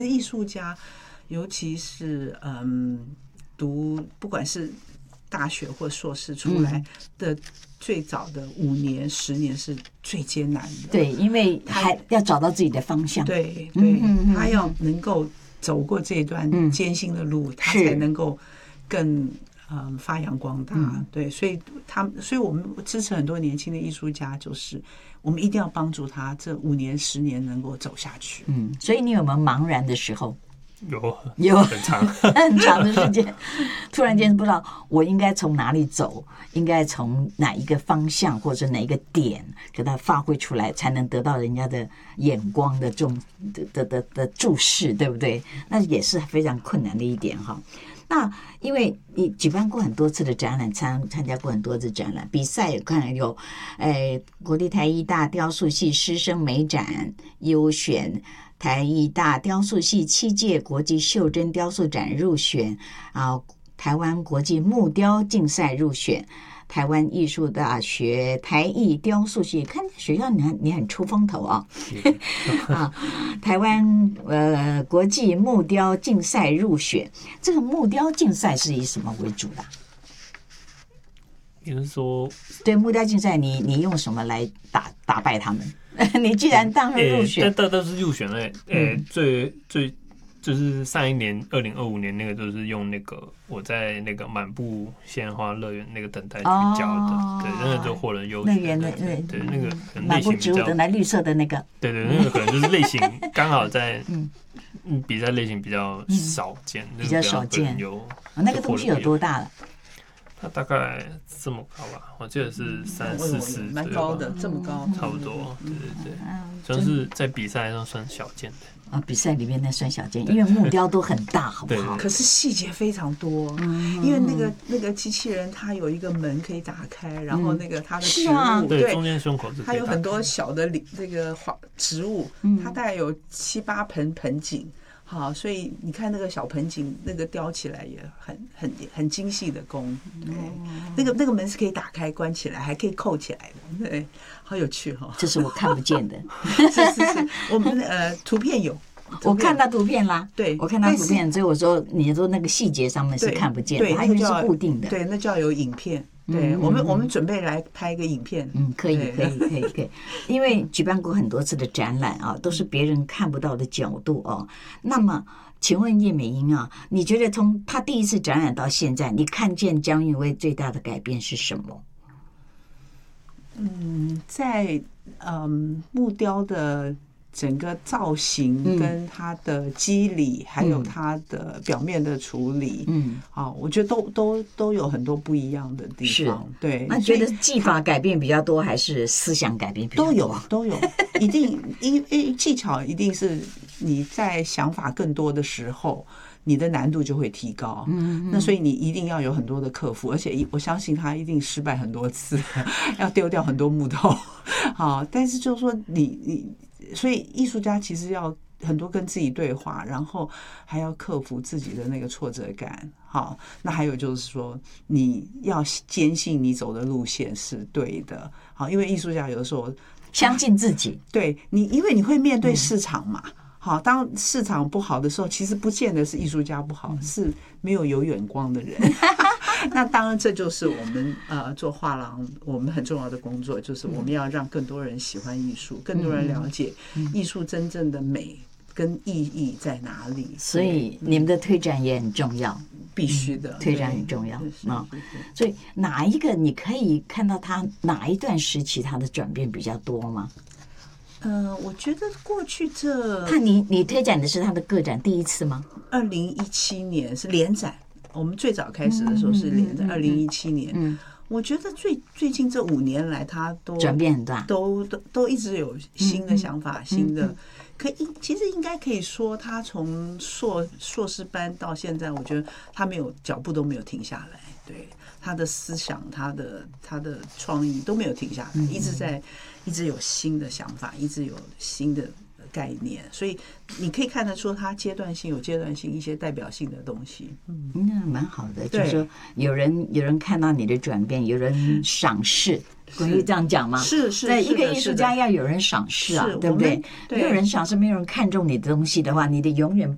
艺术家，尤其是读不管是大学或硕士出来的，最早的5年、10年是最艰难的。 对，因为还要找到自己的方向。 对，他要能够走过这段艰辛的路，他才能够更发扬光大。对，所以我们支持很多年轻的艺术家，就是我们一定要帮助他这5年、10年能够走下去。 所以你有没有茫然的时候？ 有很长很长的时间，突然间不知道我应该从哪里走，应该从哪一个方向或者哪一个点给它发挥出来，才能得到人家的眼光的注视，对不对？那也是非常困难的一点哈。那因为你举办过很多次的展览，参加过很多次展览比赛，看有国立台艺大雕塑系师生美展优选，台艺大雕塑系7届国际袖珍雕塑展入选台湾国际木雕竞赛入选，台湾艺术大学台艺雕塑系，看学校你很出风头啊！台湾国际木雕竞赛入选，这个木雕竞赛是以什么为主的？ 也就是说， 对木雕竞赛你用什么来打败他们？你既然当然入选， 但是入选了，最就是上一年2025年那个，就是用那个我在那个满布鲜花乐园那个等待去教的，对，那个就获得优选的，对，那个满布植物等待绿色的那个， 对，那个可能就是类型刚好在比赛类型比较少见， 比较少见。那个东西有多大了？ 它大概这么高吧，我记得是3-4， 蛮高的，这么高， 差不多，对，算是在比赛上算小件的。 比赛里面那算小件，因为木雕都很大，好不好？ 可是细节非常多，因为那个机器人它有一个门可以打开，然后那个它的植物， 对，中间胸口它有很多小的这个植物，它大概有7-8盆景。好，所以你看那个小盆景，那个雕起来也很精细的工。对，那个门是可以打开关起来，还可以扣起来的。对，好有趣哈。 这是我看不见的。 是，我们图片有。 我看到图片啦， 对， 我看到图片，所以我说你说那个细节上面是看不见的，它因为是固定的。 对，那就要有影片。对，我们准备来拍一个影片。 可以，因为举办过很多次的展览啊，都是别人看不到的角度哦。那么，请问叶美英啊，你觉得从他第一次展览到现在，你看见姜育威最大的改变是什么？ 在木雕的整个造型跟它的肌理，还有它的表面的处理，我觉得都有很多不一样的地方。对， 那觉得技法改变比较多，还是思想改变比较多？ 都有，一定因技巧一定是你在想法更多的时候，你的难度就会提高。那所以你一定要有很多的克服，而且我相信他一定失败很多次，要丢掉很多木头。好，但是就是说所以艺术家其实要很多跟自己对话，然后还要克服自己的那个挫折感。好，那还有就是说你要坚信你走的路线是对的。好，因为艺术家有的时候相信自己， 对你，因为你会面对市场嘛。好，当市场不好的时候，其实不见得是艺术家不好，是没有远光的人。那当然，这就是我们做画廊我们很重要的工作，就是我们要让更多人喜欢艺术，更多人了解艺术真正的美跟意义在哪里。 所以你们的推展也很重要， 必须的， 推展很重要啊。所以哪一个你可以看到他哪一段时期他的转变比较多吗？ 我觉得过去你推展的是他的个展第一次吗 ？2017年是联展，我们最早开始的时候是联展，2017年。我觉得最近这5年来，他都转变很大， 都一直有新的想法，新的。其实应该可以说，他从硕士班到现在，我觉得他脚步都没有停下来。对，他的思想，他的创意都没有停下来，一直有新的想法，一直有新的概念，所以你可以看得出他阶段性一些代表性的东西。 那蛮好的，就是说有人看到你的转变，有人赏识，可以这样讲吗？ 是， 在一个艺术家要有人赏识啊，对不对？没有人赏识，没有人看中你的东西的话，你的永远